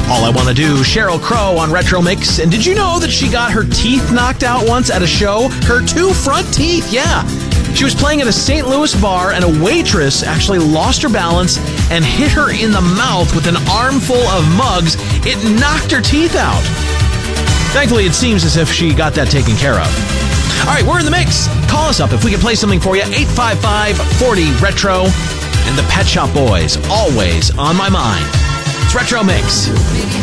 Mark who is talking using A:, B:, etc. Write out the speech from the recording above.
A: All I Want to Do, Sheryl Crow on Retro Mix. And did you know that she got her teeth knocked out once at a show? Her 2 front teeth, yeah. She was playing at a St. Louis bar, and a waitress actually lost her balance and hit her in the mouth with an armful of mugs. It knocked her teeth out. Thankfully, it seems as if she got that taken care of. All right, we're in the mix. Call us up if we can play something for you. 855-40-RETRO. And the Pet Shop Boys, always on my mind. It's Retro Mix.